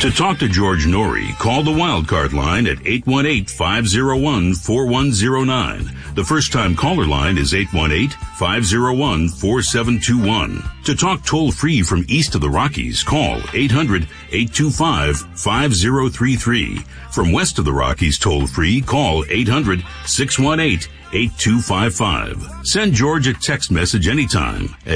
To talk to George Norrie, call the Wildcard line at 818-501-4109. The first-time caller line is 818-501-4721. To talk toll-free from east of the Rockies, call 800-825-5033. From west of the Rockies toll-free, call 800-618-8255. Send George a text message anytime at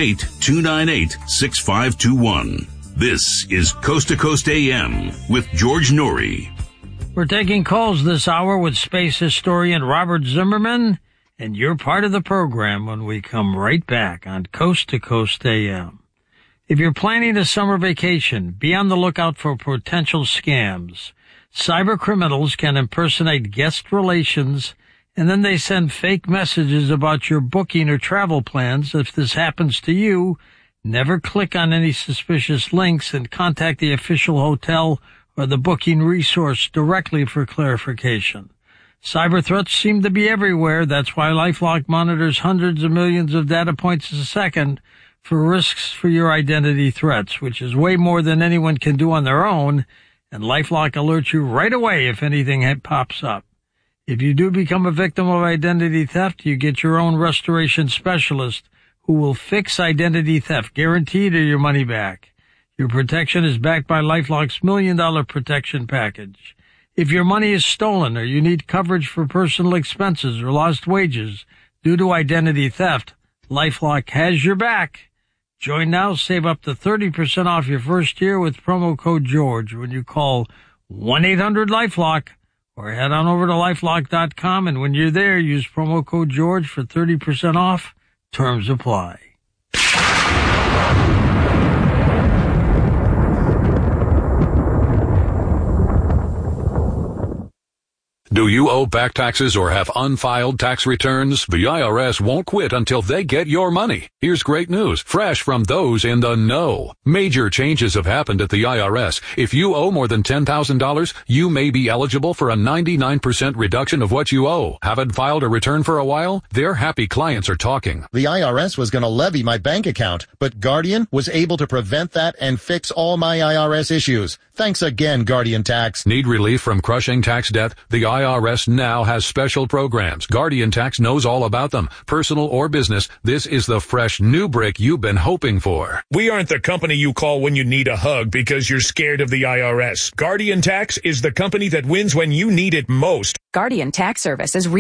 818-298-6521. This is Coast to Coast AM with George Norrie. We're taking calls this hour with space historian Robert Zimmerman, and you're part of the program when we come right back on Coast to Coast AM. If you're planning a summer vacation, be on the lookout for potential scams. Cyber criminals can impersonate guest relations, and then they send fake messages about your booking or travel plans. If this happens to you, never click on any suspicious links and contact the official hotel or the booking resource directly for clarification. Cyber threats seem to be everywhere. That's why LifeLock monitors hundreds of millions of data points a second for risks for your identity threats, which is way more than anyone can do on their own, and LifeLock alerts you right away if anything pops up. If you do become a victim of identity theft, you get your own restoration specialist who will fix identity theft, guaranteed, or your money back. Your protection is backed by LifeLock's $1 Million protection package. If your money is stolen or you need coverage for personal expenses or lost wages due to identity theft, LifeLock has your back. Join now, save up to 30% off your first year with promo code George when you call 1-800-LifeLock or head on over to LifeLock.com, and when you're there, use promo code George for 30% off. Terms apply. Do you owe back taxes or have unfiled tax returns? The IRS won't quit until they get your money. Here's great news, fresh from those in the know. Major changes have happened at the IRS. If you owe more than $10,000, you may be eligible for a 99% reduction of what you owe. Haven't filed a return for a while? Their happy clients are talking. The IRS was going to levy my bank account, but Guardian was able to prevent that and fix all my IRS issues. Thanks again, Guardian Tax. Need relief from crushing tax debt? The IRS now has special programs. Guardian Tax knows all about them. Personal or business, this is the fresh new break you've been hoping for. We aren't the company you call when you need a hug because you're scared of the IRS. Guardian Tax is the company that wins when you need it most. Guardian Tax Service is